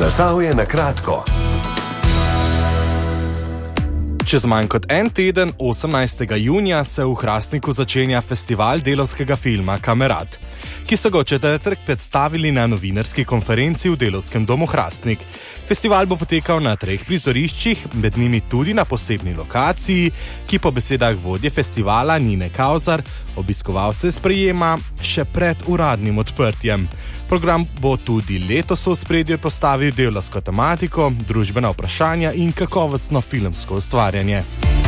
Zasavje na kratko. Čez manj kot en teden, 18. junija, se v Hrastniku začenja festival delavskega filma Kamerad, ki so ga v četrtek predstavili na novinarski konferenci v Delavskem domu Hrastnik. Festival bo potekal na 3 prizoriščih, med njimi tudi na posebni lokaciji, ki po besedah vodje festivala Nine Kauzar obiskovalce sprejema še pred uradnim odprtjem. Program bo tudi letos v ospredje postavil delavsko tematiko, družbena vprašanja in kakovostno filmsko ustvarjanje.